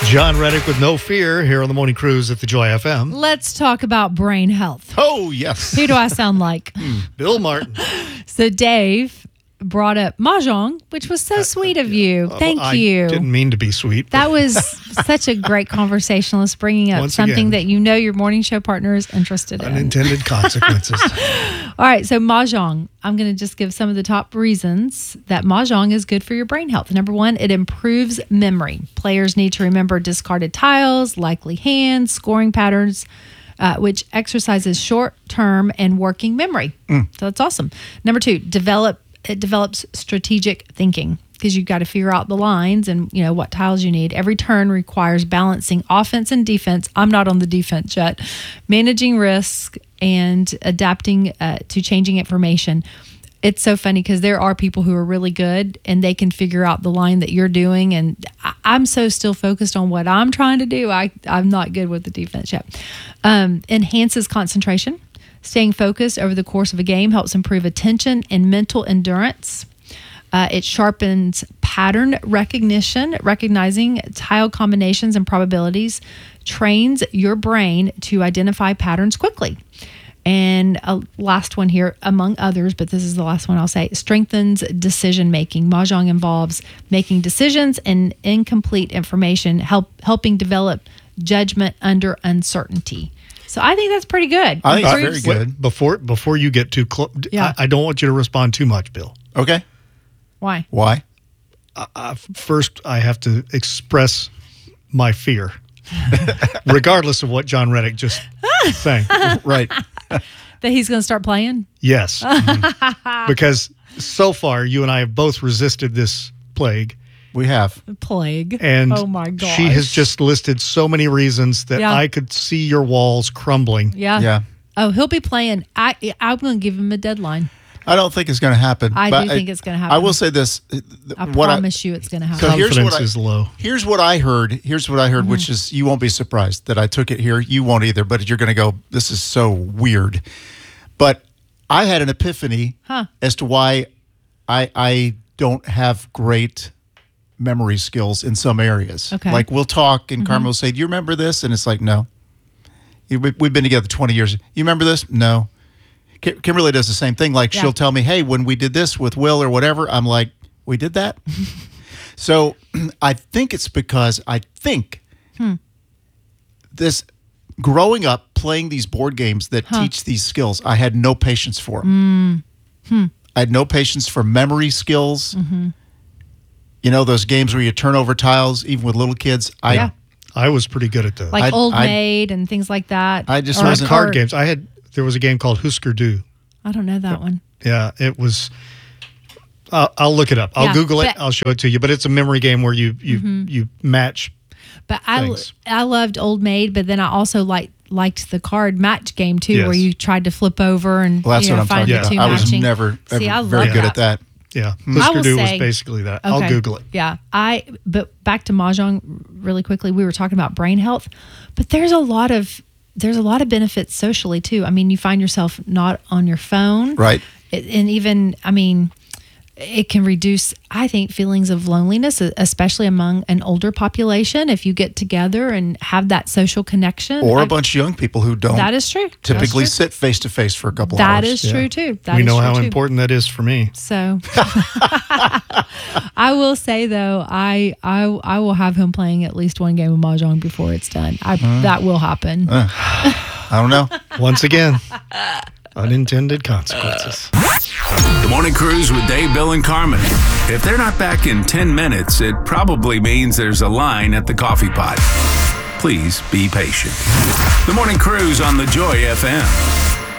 John Reddick with No Fear here on the Morning Cruise at the Joy FM. Let's talk about brain health. Oh, yes. Who do I sound like? Bill Martin. So Dave brought up Mahjong, which was so sweet of you. Thank you. I didn't mean to be sweet. That was such a great conversationalist, bringing up something that you know your morning show partner is interested in. Unintended consequences. All right, so Mahjong. I'm going to just give some of the top reasons that Mahjong is good for your brain health. Number one, it improves memory. Players need to remember discarded tiles, likely hands, scoring patterns, which exercises short-term and working memory. So that's awesome. Number two, it develops strategic thinking, because you've got to figure out the lines and what tiles you need. Every turn requires balancing offense and defense. I'm not on the defense yet. Managing risk and adapting to changing information. It's so funny because there are people who are really good and they can figure out the line that you're doing. And I'm so still focused on what I'm trying to do. I'm not good with the defense yet. Enhances concentration. Staying focused over the course of a game helps improve attention and mental endurance. It sharpens pattern recognition, recognizing tile combinations and probabilities, trains your brain to identify patterns quickly. And a last one here, among others, but this is the last one I'll say, strengthens decision-making. Mahjong involves making decisions and incomplete information, helping develop judgment under uncertainty. So I think that's pretty good. I think it's very good. Before you get too close, I don't want you to respond too much, Bill. Okay. Why? First, I have to express my fear, regardless of what John Reddick just sang. Right. That he's going to start playing? Yes. Because so far, you and I have both resisted this plague. We have. Plague. And oh my gosh. She has just listed so many reasons that I could see your walls crumbling. Yeah. Oh, he'll be playing. I'm going to give him a deadline. I don't think it's going to happen. I do think it's going to happen. I will say this. I promise you it's going to happen. So Confidence is low. Here's what I heard, which is, you won't be surprised that I took it here. You won't either, but you're going to go, this is so weird. But I had an epiphany as to why I don't have great memory skills in some areas. Okay. Like we'll talk and Carmen will say, do you remember this? And it's like, no. We've been together 20 years. You remember this? No. Kimberly does the same thing. Like she'll tell me, hey, when we did this with Will or whatever, I'm like, we did that? So I think it's because this growing up playing these board games that teach these skills, I had no patience for them. I had no patience for memory skills. You know, those games where you turn over tiles, even with little kids. I was pretty good at those. Like Old Maid and things like that. I just wasn't. Card games. There was a game called Husker Du. I don't know that one. Yeah, it was. I'll look it up. I'll Google it. I'll show it to you. But it's a memory game where you match. But I loved Old Maid, but then I also liked the card match game too, where you tried to flip over and that's what I'm find talking the two about. matching. I was never very good at that. Yeah, Husker Du was basically that. Okay. I'll Google it. Yeah, but back to Mahjong really quickly. We were talking about brain health, but there's a lot of benefits socially too. I mean, you find yourself not on your phone, right? And even, I mean, it can reduce, I think, feelings of loneliness, especially among an older population. If you get together and have that social connection, or a bunch of young people who don't. That is true. Typically sit face to face for a couple hours. That is true too. We know how important that is for me. So, I will say though, I will have him playing at least one game of Mahjong before it's done. That will happen. I don't know. Once again, unintended consequences. The Morning Cruise with Dave, Bill, and Carmen. If they're not back in 10 minutes, it probably means there's a line at the coffee pot. Please be patient. The Morning Cruise on the Joy FM.